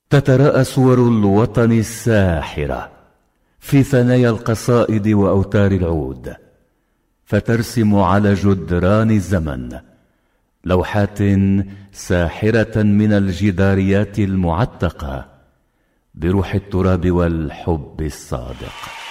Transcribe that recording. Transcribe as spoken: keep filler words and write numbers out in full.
تتراءى صور الوطن الساحرة في ثنايا القصائد وأوتار العود، فترسم على جدران الزمن لوحات ساحرة من الجداريات المعتقة بروح التراب والحب الصادق.